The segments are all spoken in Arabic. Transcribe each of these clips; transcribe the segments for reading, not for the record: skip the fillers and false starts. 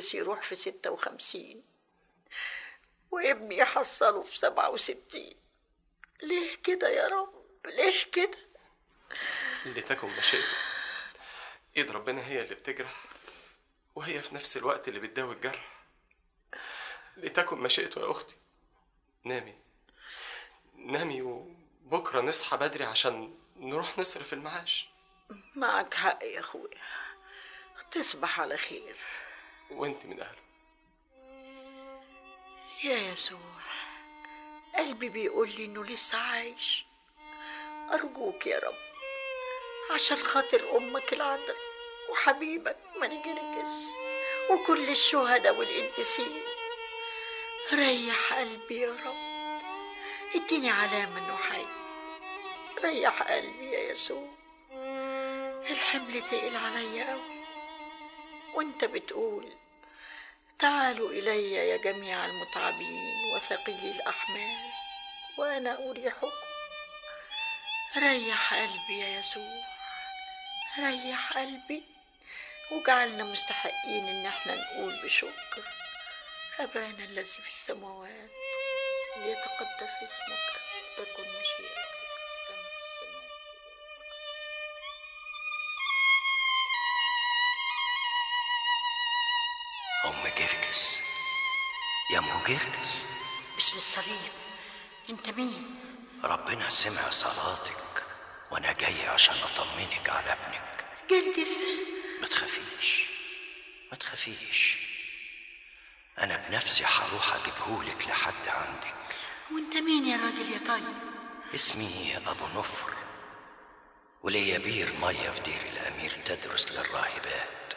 جرجس يروح في 56 وابني يحصله في 67. ليه كده يا رب؟ ليه كده؟ لتكن مشيئته. ايد ربنا هي اللي بتجرح وهي في نفس الوقت اللي بتداوي الجرح. لتكن مشيئته يا اختي. نامي نامي وبكره نصحى بدري عشان نروح نصرف المعاش. معك حق يا اخويا، تصبح على خير. وانت من اهله. يا يسوع، قلبي بيقول لي انه لسه عايش. ارجوك يا رب عشان خاطر امك العذراء وحبيبك ماري جرجس وكل الشهداء والقديسين، ريح قلبي يا رب. اديني علامة انه حي. ريح قلبي يا يسوع. الحمل تقل عليا قوي، وانت بتقول تعالوا الي يا جميع المتعبين وثقيلي الاحمال وانا اريحكم. ريح قلبي يا يسوع، ريح قلبي، وجعلنا مستحقين ان احنا نقول بشكر ابانا الذي في السماوات ليتقدس اسمك، تكن مشيئتك كما في السماء. أم جرجس، يا أم جرجس. باسم الصليب، انت مين؟ ربنا سمع صلاتك وأنا جاي عشان أطمنك على ابنك. جرجس، ما تخافيش ما تخافيش، أنا بنفسي هروح أجيبهولك لحد عندك. وانت مين يا راجل يا طيب؟ اسمي أبو نفر، وليا بير مية في دير الأمير تدرس للراهبات.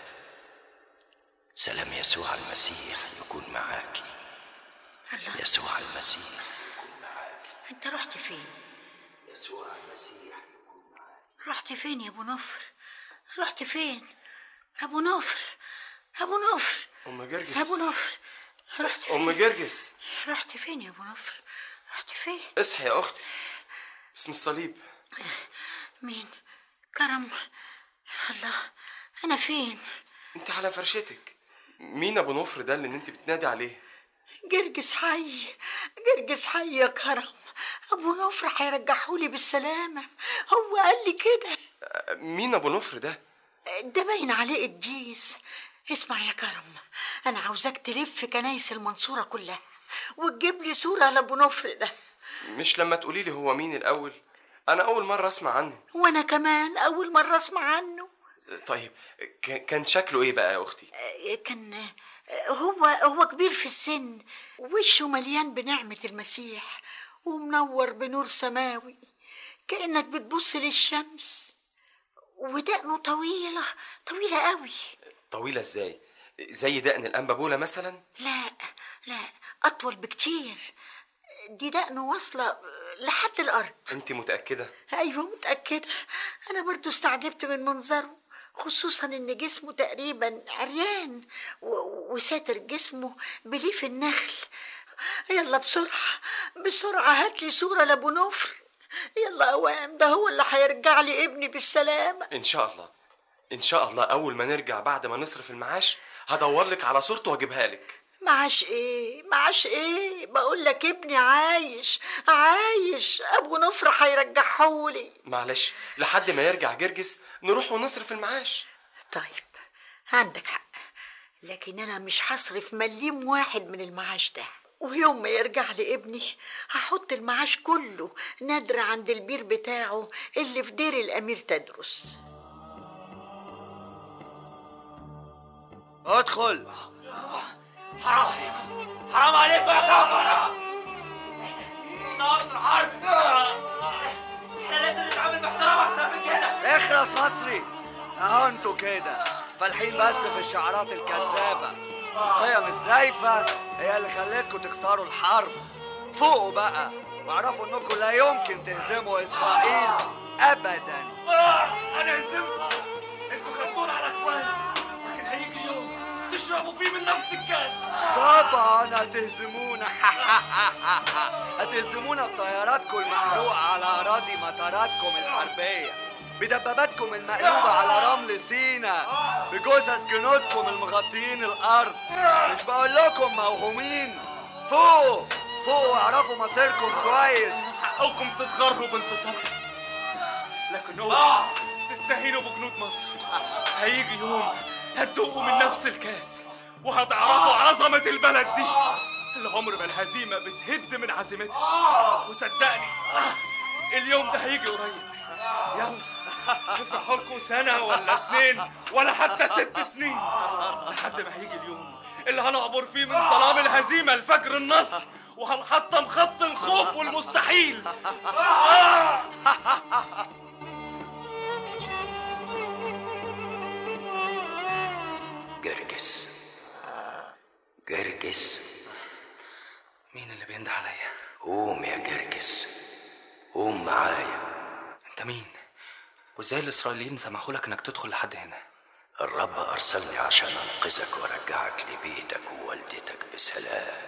سلام يسوع المسيح يكون معاكي. الله. يسوع المسيح يكون معاكي. انت رحت فين؟ يسوع المسيح يكون معاكي. رحت فين يا ابو نفر؟ رحت فين؟ ابو نفر، ابو نفر. ام جرجس، ابو نفر، رحت فين؟ ام جرجس، رحت فين يا ابو نفر؟ رحت فين؟ اصحي يا اختي. باسم الصليب. مين؟ كرم. الله، انا فين؟ انت على فرشتك. مين ابو نفر ده اللي انت بتنادي عليه؟ جرجس حي، جرجس حي يا كرم. ابو نفر هيرجحولي بالسلامه، هو قال لي كده. مين ابو نفر ده؟ ده باين عليه قديس. اسمع يا كرم، انا عاوزاك تلف كنايس المنصوره كلها وتجيب لي صوره لابو نفر ده. مش لما تقولي لي هو مين الاول؟ انا اول مره اسمع عنه. وانا كمان اول مره اسمع عنه. طيب كان شكله ايه بقى يا اختي؟ كان هو كبير في السن، وشه مليان بنعمه المسيح ومنور بنور سماوي كأنك بتبص للشمس، ودقنه طويلة قوي. طويلة ازاي؟ زي دقن الأنبابولة مثلا؟ لا أطول بكتير. دي دقنه واصلة لحد الأرض. انت متأكدة؟ أيوة متأكدة. أنا برضو استعجبت من منظره، خصوصا إن جسمه تقريبا عريان وساتر جسمه بليف النخل. يلا بسرعة هاتلي صورة لأبو نفر. يلا أوام، ده هو اللي هيرجع لي ابني بالسلامة إن شاء الله أول ما نرجع بعد ما نصرف المعاش هدور لك على صورته وأجيبها لك. معاش إيه؟ بقول لك ابني عايش. أبو نفر هيرجعهولي. معلش لحد ما يرجع جرجس نروح ونصرف المعاش. طيب عندك حق، لكن أنا مش هصرف مليم واحد من المعاش ده، ويوم ما يرجع لي ابني هحط المعاش كله نادر عند البير بتاعه اللي في دير الأمير تدرس. ادخل. حرام عليكم يا كفرة، ناصر حرب. احنا لازم نتعامل باحترام اكتر من كده. اخرس مصري. اهو انتوا كده فالحين بس في الشعارات الكذابة، القيم الزايفة هي اللي خلتكم تكسروا الحرب. فوقوا بقى واعرفوا انكم لا يمكن تهزموا اسرائيل ابدا. انا هزمت، انتوا خدتونا على اخواني، لكن هيجي اليوم تشربوا فيه من نفس الكاس. طبعا هتهزمونا. هتهزمونا بطياراتكم المحروقة على اراضي مطاراتكم الحربية. بدباباتكم المقلوبة على رمل سينا، بجثث جنودكم المغطيين الأرض. مش بقول لكم موهومين؟ فوقوا فوقوا واعرفوا مصيركم كويس. حقكم تتغروا بانتصاركم، لكن اوعوا تستهينوا بجنود مصر. هيجي يوم هتدوقوا من نفس الكاس وهتعرفوا عظمة البلد دي اللي عمر ما الهزيمة بتهد من عزيمتها. وصدقني اليوم ده هيجي قريب. يلا افرحوا لكم سنة ولا 2 ولا حتى 6 سنين لحد ما هيجي اليوم اللي هنعبر فيه من ظلام الهزيمة لفجر النصر، وهنحطم خط الخوف والمستحيل. جرجس جرجس، مين اللي بينده عليا؟ قوم يا جرجس، قوم معايا. انت مين؟ وازاي الاسرائيليين سمحوا لك انك تدخل لحد هنا؟ الرب ارسلني عشان انقذك وارجعك لبيتك ووالدتك بسلام.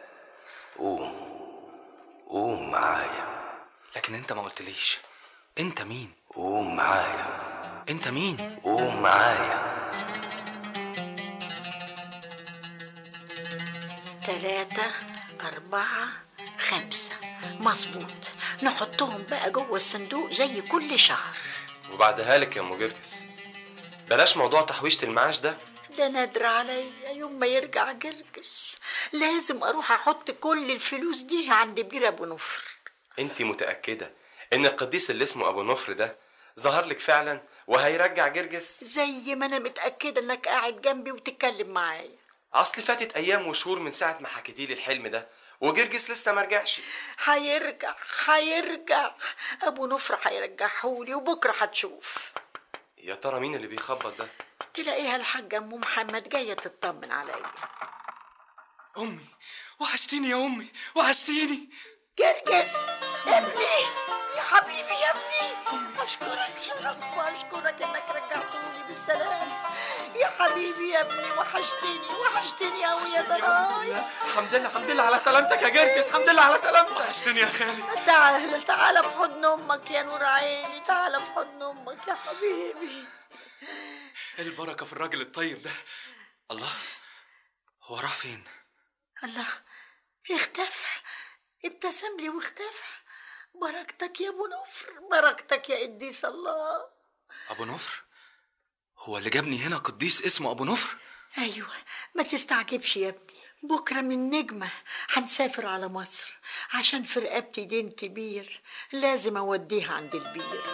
قوم معايا. لكن انت ما قلتليش انت مين. قوم معايا. انت مين؟ قوم معايا. 3 4 5 مظبوط. نحطهم بقى جوه الصندوق زي كل شهر. وبعدها لك يا ام جرجس، بلاش موضوع تحويشة المعاش ده نادر عليا يوم ما يرجع جرجس لازم اروح احط كل الفلوس دي عند بير ابو نفر. انت متأكدة ان القديس اللي اسمه ابو نفر ده ظهر لك فعلا وهيرجع جرجس؟ زي ما انا متأكدة انك قاعد جنبي وتتكلم معايا. اصل فاتت ايام وشهور من ساعة ما حكيتيلي الحلم ده وجرجس لسه ما رجعش. هيرجع ابو نفر هيرجعهولي وبكره هتشوف. يا ترى مين اللي بيخبط ده؟ تلاقيها الحاجة ام محمد جاية تطمن عليا. امي وحشتيني يا امي، وحشتيني. جرجس ابني يا حبيبي يا ابني، اشكرك يا رب واشكرك انك رجعتوني بالسلام يا حبيبي يا ابني. وحشتني قوي يا ضناي. الحمد لله على سلامتك يا جرجس، الحمد لله على سلامتك. وحشتني يا خالي. تعال في حضن امك يا نور عيني، تعال في حضن امك يا حبيبي. البركة في الراجل الطيب ده. الله، هو راح فين؟ الله اختفى، ابتسم لي واختفى. بركتك يا ابو نفر، بركتك يا قديس الله. ابو نفر؟ هو اللي جابني هنا قديس اسمه ابو نفر؟ ايوه، ما تستعجبش يا ابني، بكره من نجمه هنسافر على مصر عشان في رقبتي دين كبير لازم اوديها عند البير.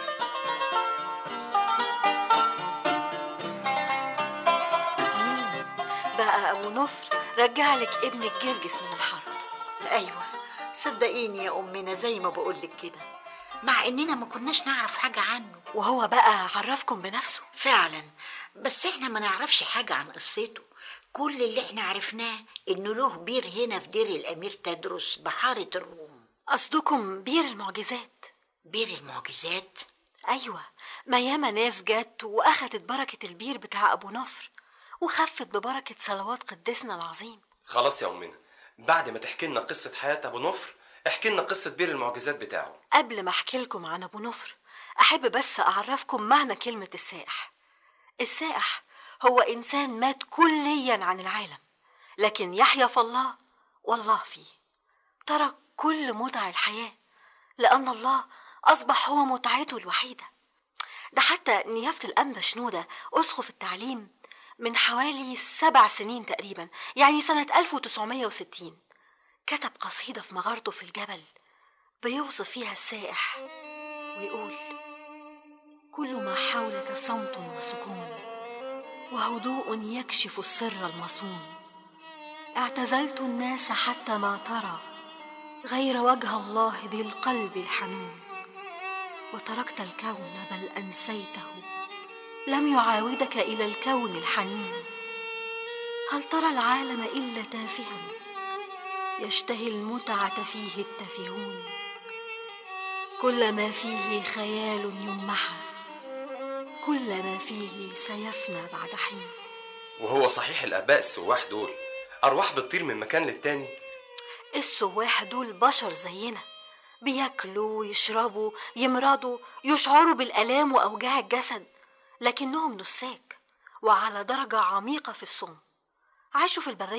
بقى ابو نفر رجع لك ابنك جرجس من الحرب؟ ايوه صدقيني يا امنا زي ما بقولك كده، مع اننا ما كناش نعرف حاجه عنه. وهو بقى عرفكم بنفسه؟ فعلا، بس احنا ما نعرفش حاجه عن قصته. كل اللي احنا عرفناه انه له بير هنا في دير الامير تدرس بحاره الروم. قصدكم بير المعجزات؟ بير المعجزات؟ ايوه، ما ياما ناس جت واخدت بركه البير بتاع ابو نفر وخفت ببركه صلوات قدسنا العظيم. خلاص يا امنا، بعد ما تحكي لنا قصة حياة ابو نفر احكي لنا قصة بير المعجزات بتاعه. قبل ما احكي لكم عن ابو نفر احب بس اعرفكم معنى كلمه السائح. السائح هو انسان مات كليا عن العالم لكن يحيا في الله والله فيه. ترك كل متع الحياه لان الله اصبح هو متعته الوحيده. ده حتى نيافه الانبا شنوده اسقف التعليم من حوالي 7 سنين تقريبا، يعني سنة 1960، كتب قصيدة في مغارته في الجبل بيوصف فيها السائح ويقول: كل ما حولك صمت وسكون وهدوء يكشف السر المصون. اعتزلت الناس حتى ما ترى غير وجه الله ذي القلب الحنون. وتركت الكون بل أنسيته لم يعاودك إلى الكون الحنين. هل ترى العالم إلا تافها يشتهي المتعة فيه التافهون. كل ما فيه خيال يمحى كل ما فيه سيفنى بعد حين. وهو صحيح الآباء السواح دول أرواح بتطير من مكان للتاني؟ السواح دول بشر زينا بياكلوا يشربوا يمرضوا يشعروا بالآلام وأوجاع الجسد، لكنهم نساك وعلى درجة عميقة في الصوم. عاشوا في البرية